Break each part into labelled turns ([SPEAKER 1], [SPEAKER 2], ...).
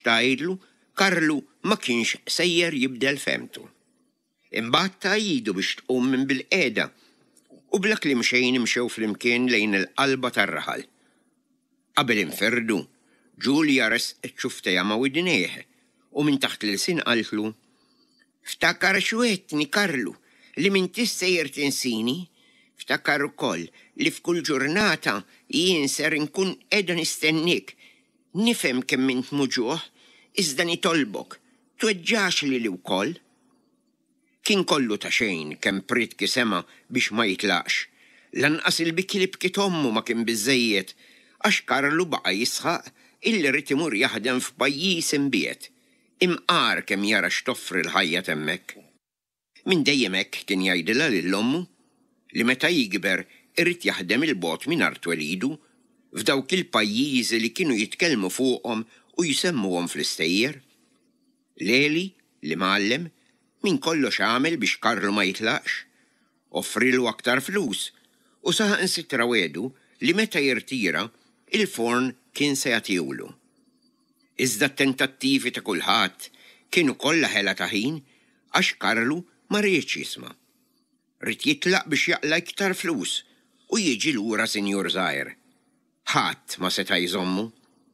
[SPEAKER 1] Tajdlu, Karlu ma kienx sejjer jibdel femtu. Imbagħad tajjidu biex tqum minn bil-qiegħda u bla kliem xejn imxew flimkien lejn il-qalba tar-raħal. Qabel inferdu, Julia resqet xuftejha ma' widnejh u minn taħt l-sin qaltlu: "Ftakar x'wettni Karlu li minn tissejjer tinsini, ftakar ukoll li f'kull ġurnata jien ser nkun qiegħda nistennik. Nifhem kemm int muġuħ, iżda nitolbok, tweġġax li wkoll." Kien kollu ta' xejn kemm pritki sema biex ma jitlaqx. Lanqas il-bikki li bkiet ommu ma kien biżżejjed għax Karlu baqa' jisħaq illi rid imur jaħdem f'pajjiż imbiet. Imqar kemm jara x'toffri l-ħajja hemmhekk. Min dejjem hekk kien jgħidilha lill-ommu li meta jikber irid jaħdem il-bogħod mingħajr twelidu f'dawk il-pajjiżi li kienu jitkellmu fuqhom u jisemmuhom fl-istejjer. Leli li mgħallem min kollox għamel biex Karlu ma jitlaqx, offrilu aktar flus u saħansitra wedu li meta jirtira il-forn kien se jagħtihulu. Iżda t-tentattivi ta' kulħadd kienu kollha ħela ta' ħin għax Karlu ma rridx jisma'. Rid jitlaq biex jaqla iktar flus u jiġi lura sinjur żgħir. Ħadd ma seta' jżommu.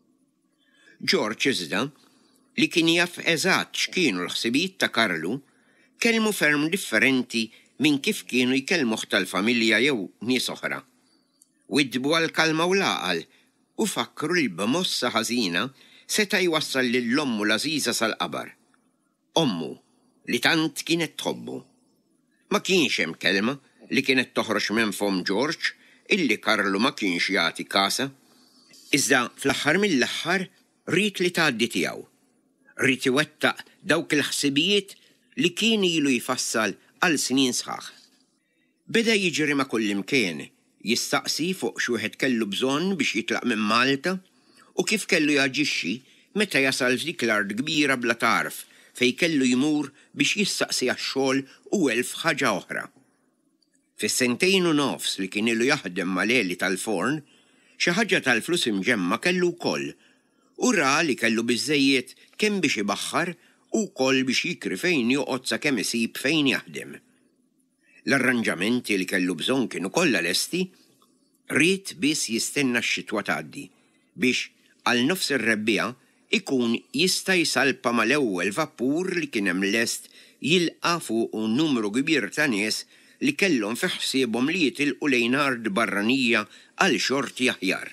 [SPEAKER 1] George iżda li kien jaf eżatt x'kienu l-ħsibijiet ta' Karlu kelmu ferm differenti minn kif kienu jkellmuh tal-familja jew nies oħra. Widbu għal-kalma u laqal u fakkru li b'mossa ħażina seta' jwassal lill-ommu l-għażiża sal-qabar. Ommu li tant kienet tħobbu. Ma kienx hemm kelma li kienet toħroġ minn fom George illi Karlu ma kienx jagħti kasa. Iżda fl-aħħar mill-aħħar rid li tgħaddi tiegħu. Rid iwettaq dawk il-ħsibijiet li kien ilu jfassal għal snin sħaħ. Beda jiġri ma' kull imkien, jistaqsi fuq x'wieħed kellu bżonn biex jitlaq minn Malta u kif kellu jaġixxi meta jasal f'dik l-ard kbira bla tarf fejn kellu jmur biex jistaqsi għax-xogħol u elf ħaġa oħra. Fis-sentejn u nofs li kien ilu jaħdem ma' Leli tal-forn, xi ħaġa tal-flus imġemma kellu wkoll u ra li kellu biżżejjed kemm biex ibaħħar u wkoll biex jikri fejn joqgħod sakemm isib fejn jaħdem. L-arranġamenti li kellu bżonn kienu kollha lesti, rid biss jistenna x-xitwa tgħaddi biex għal nofs ir-rebbija ikun jista' jsalpa mal-ewwel vapur li kien hemm lest jilqa' fuq numru kbir ta' nies li kellhom fi ħsiebhom li jitilqu lejn ard barranija għal xorti aħjar.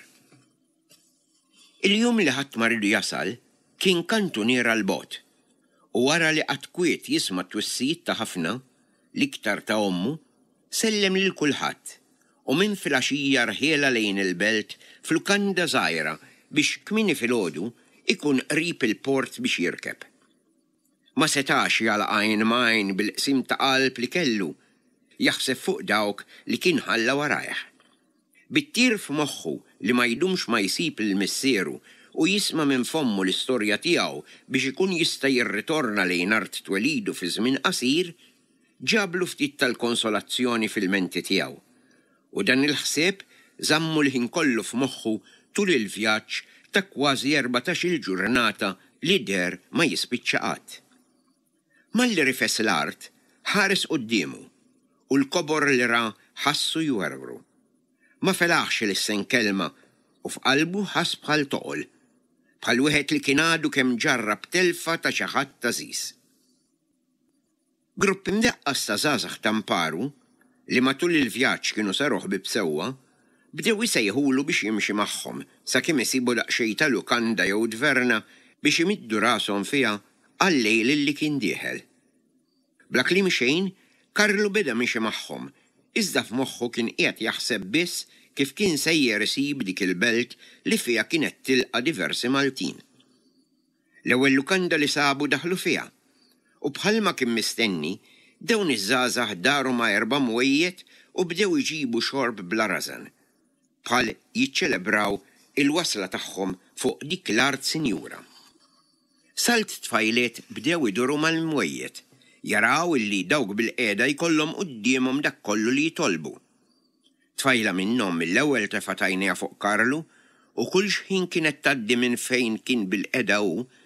[SPEAKER 1] Il-jum li ħadd ma ridu jasal kien kantunier l-bogħod u wara li qatt kwiet jisma' twissijiet ta' ħafna l-iktar ta' ommu, sellem lil kulħadd u minn filgħaxija rħiela lejn il-belt f'lukanda żgħira biex kmieni filgħodu ikun qrib il-port biex jirkeb. Ma setax jala għajn majn bil-qsim ta' qalb li kellu, jaħseb fuq dawk li kien ħalla warajh. Bittir f'moħħu li ma jdumx ma jsib il-missieru u jisma' minn fommu l-istorja tiegħu biex ikun jista' jirritorna lejn art twelidu fi żmien qasir, ġablu ftit tal-konsolazzjoni fil-menti tiegħu. U dan il-ħsieb żammu l-ħin kollu f'moħħu tul il-vjaġġ ta' kważi 14 ġurnata li der ma jispiċċa qatt. Malli rifes l-art ħares qudiemu u l-kobor li ra ħassu jwerwru. Ma felaħx l-isen kelma u f'qalbu ħass bħal toqol, bħal wieħed li kien għadu kemm ġarrab telfa ta' xi ħadd tażis. Grupp imdeqqas ta' żgħażagħ ta' mparu li matul il-vjaġġ kienu saru ħbieb sewwa bdew isejħulu biex jimxi magħhom sakemm isibu daqsxejn ta' lukanda jew dverna biex imiddu rashom fiha għal-lejl li kien dieħel. Bla kliem xejn, Karlu beda mixi magħhom, iżda f'moħħu kien qiegħed jaħseb biss kif kien sejjer isib dik il-belt li fiha kienet tilqa' diversi Maltin. L-ewwel lukanda li sabu daħlu fiha u bħalma kien mistenni dawn iż-żgħażagħ daru ma' 4 mwejjed u bdew iġibu xorb bla rażan, bħal jiċċelebraw il-wasla tagħhom fuq dik l-art sinjura. Salt tfajliet bdew iduru mal-mwejjed, jaraw illi dawk bil-qiegħda jkollhom qudiemhom dak kollu li jitolbu. Tfajla minnhom mill-ewwel tefgħet għajnejha fuq Karlu u kull xħin kienet tgħaddi minn fejn kien bil-qiegħda hu